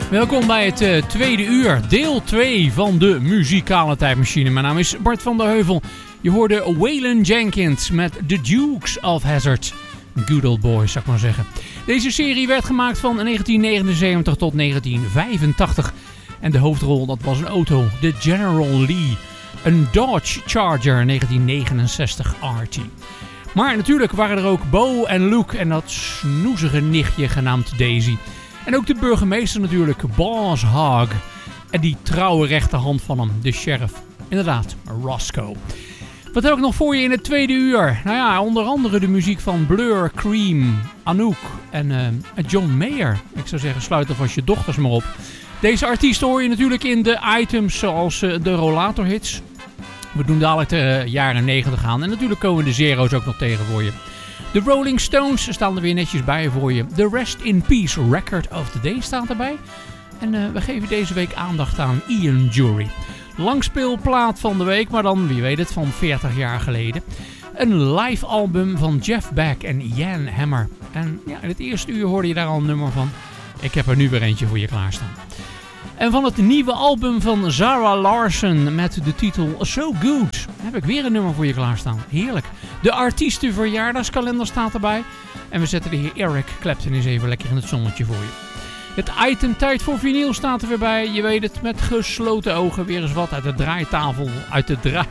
Welkom bij het tweede uur, deel 2 van de muzikale tijdmachine. Mijn naam is Bart van der Heuvel. Je hoorde Waylon Jenkins met The Dukes of Hazzard. Good old boys, zou ik maar zeggen. Deze serie werd gemaakt van 1979 tot 1985. En de hoofdrol, dat was een auto, de General Lee. Een Dodge Charger 1969 RT. Maar natuurlijk waren er ook Bo en Luke en dat snoezige nichtje genaamd Daisy. En ook de burgemeester natuurlijk, Boss Hogg. En die trouwe rechterhand van hem, de sheriff. Inderdaad, Roscoe. Wat heb ik nog voor je in het tweede uur? Nou ja, onder andere de muziek van Blur, Cream, Anouk en John Mayer. Ik zou zeggen, sluit alvast je dochters maar op. Deze artiesten hoor je natuurlijk in de items zoals de Rollator hits. We doen dadelijk de jaren 90 aan. En natuurlijk komen de zero's ook nog tegen voor je. De Rolling Stones staan er weer netjes bij voor je. De Rest in Peace Record of the Day staat erbij. En we geven deze week aandacht aan Ian Jury. Langspeelplaat van de week, maar dan, wie weet het, van 40 jaar geleden. Een live album van Jeff Beck en Jan Hammer. En ja, in het eerste uur hoorde je daar al een nummer van. Ik heb er nu weer eentje voor je klaarstaan. En van het nieuwe album van Zara Larsson met de titel So Good heb ik weer een nummer voor je klaarstaan. Heerlijk. De artiestenverjaardagskalender staat erbij. En we zetten de heer Eric Clapton eens even lekker in het zonnetje voor je. Het item tijd voor vinyl staat er weer bij. Je weet het, met gesloten ogen weer eens wat uit de draaitafel, uit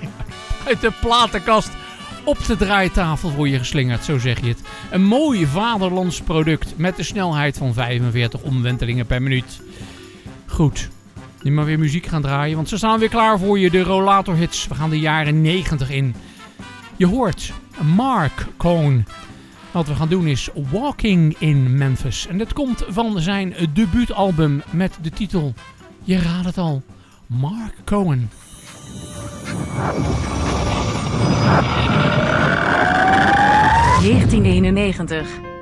de platenkast op de draaitafel voor je geslingerd, zo zeg je het. Een mooi vaderlands product met de snelheid van 45 omwentelingen per minuut. Goed, nu maar weer muziek gaan draaien, want ze staan weer klaar voor je, de Rollator hits. We gaan de jaren 90 in. Je hoort Mark Cohn. Wat we gaan doen is Walking in Memphis. En dat komt van zijn debuutalbum met de titel, je raadt het al, Mark Cohn. (1991)